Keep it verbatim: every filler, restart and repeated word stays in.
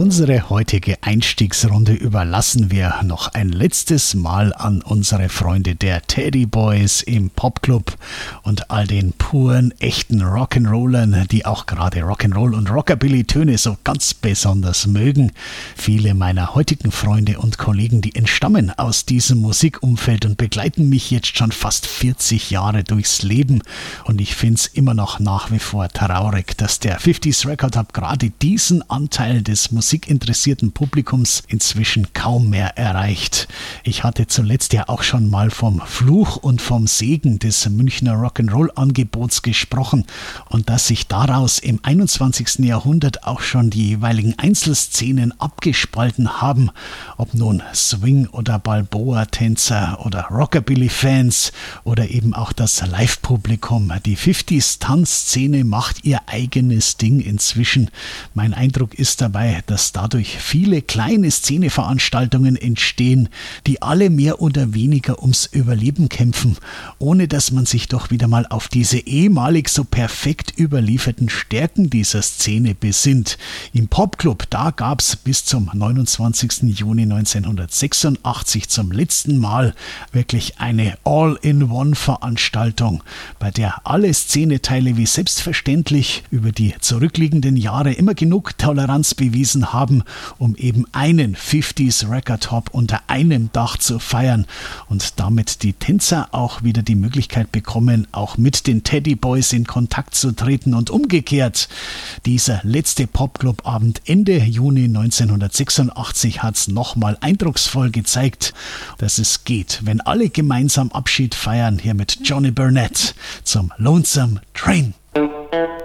Unsere heutige Einstiegsrunde überlassen wir noch ein letztes Mal an unsere Freunde der Teddy Boys im Popclub und all den puren, echten Rock'n'Rollern, die auch gerade Rock'n'Roll und Rockabilly-Töne so ganz besonders mögen. Viele meiner heutigen Freunde und Kollegen, die entstammen aus diesem Musikumfeld und begleiten mich jetzt schon fast vierzig Jahre durchs Leben. Und ich finde es immer noch nach wie vor traurig, dass der fünfziger Record Hub gerade diesen Anteil des musikinteressierten Publikums inzwischen kaum mehr erreicht. Ich hatte zuletzt ja auch schon mal vom Fluch und vom Segen des Münchner Rock'n'Roll-Angebots gesprochen und dass sich daraus im einundzwanzigsten Jahrhundert auch schon die jeweiligen Einzelszenen abgespalten haben, ob nun Swing- oder Balboa-Tänzer oder Rockabilly-Fans oder eben auch das Live-Publikum. Die fünfziger-Tanzszene macht ihr eigenes Ding inzwischen. Mein Eindruck ist dabei, dass dadurch viele kleine Szeneveranstaltungen entstehen, die alle mehr oder weniger ums Überleben kämpfen, ohne dass man sich doch wieder mal auf diese ehemalig so perfekt überlieferten Stärken dieser Szene besinnt. Im Popclub, da gab's bis zum neunundzwanzigsten Juni neunzehnhundertsechsundachtzig zum letzten Mal wirklich eine All-in-One-Veranstaltung, bei der alle Szeneteile wie selbstverständlich über die zurückliegenden Jahre immer genug Toleranz bewiesen haben, um eben einen fünfziger Record Hop unter einem Dach zu feiern und damit die Tänzer auch wieder die Möglichkeit bekommen, auch mit den Teddy Boys in Kontakt zu treten und umgekehrt. Dieser letzte Popclub-Abend Ende Juni neunzehnhundertsechsundachtzig hat es nochmal eindrucksvoll gezeigt, dass es geht, wenn alle gemeinsam Abschied feiern, hier mit Johnny Burnett zum Lonesome Train.